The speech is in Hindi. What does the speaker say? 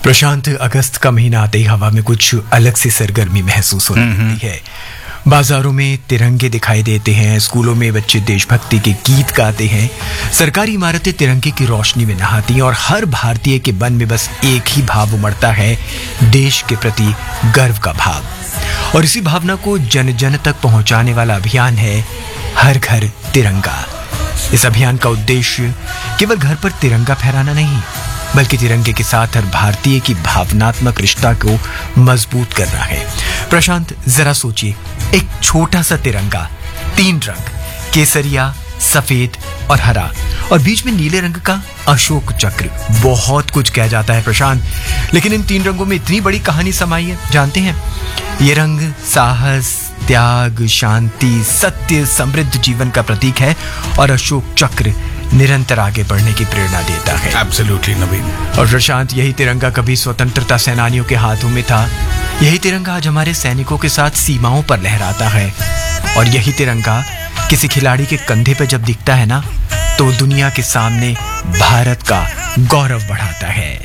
प्रशांत, अगस्त का महीना आते ही हवा में कुछ अलग सी सरगर्मी महसूस होने लगती है। बाजारों में तिरंगे दिखाई देते हैं, स्कूलों में बच्चे देशभक्ति के गीत गाते हैं, सरकारी इमारतें तिरंगे की रोशनी में नहाती हैं और हर भारतीय के मन में बस एक ही भाव उमड़ता है, देश के प्रति गर्व का भाव। और इसी भावना को जन जन तक पहुंचाने वाला अभियान है हर घर तिरंगा। इस अभियान का उद्देश्य केवल घर पर तिरंगा फहराना नहीं, बल्कि तिरंगे के साथ हर भारतीय की भावनात्मक रिश्ता को मजबूत करना है। प्रशांत, जरा सोचिए, एक छोटा सा तिरंगा, 3 रंग, केसरिया, सफेद और हरा, और बीच में नीले रंग का अशोक चक्र। बहुत कुछ कह जाता है प्रशांत, लेकिन इन 3 रंगों में इतनी बड़ी कहानी समाई है, जानते हैं? ये रंग साहस, त्याग, शांति, सत्य, समृद्ध जीवन का प्रतीक है और अशोक चक्र निरंतर आगे बढ़ने की प्रेरणा देता है। एब्सोल्युटली नवीन। और प्रशांत, यही तिरंगा कभी स्वतंत्रता सेनानियों के हाथों में था, यही तिरंगा आज हमारे सैनिकों के साथ सीमाओं पर लहराता है, और यही तिरंगा किसी खिलाड़ी के कंधे पर जब दिखता है ना, तो दुनिया के सामने भारत का गौरव बढ़ाता है।